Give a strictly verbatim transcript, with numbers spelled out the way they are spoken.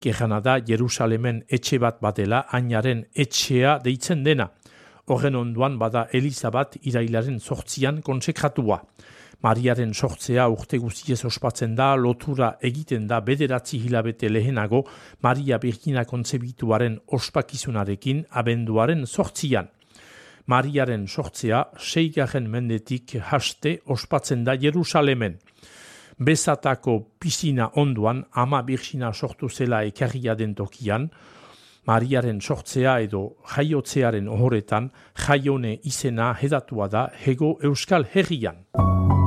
Gerana da Jerusalemen etxe bat badela, ainaren etxea deitzen dena. Horren onduan bada eliza bat irailaren zortzian kontsekratua. Mariaren sortzea urte guztiez ospatzen da, lotura egiten da bederatzi hilabete lehenago Maria Birgina kontzebituaren ospakizunarekin abenduaren zortzian. Mariaren sortzea seigarren mendetik haste ospatzen da Jerusalemen. Bezatako pisina onduan ama Birgina sortu zela ekarria den tokian, Mariaren sortzea edo jaiotzearen ohoretan jaione izena hedatua da hego Euskal Herrian.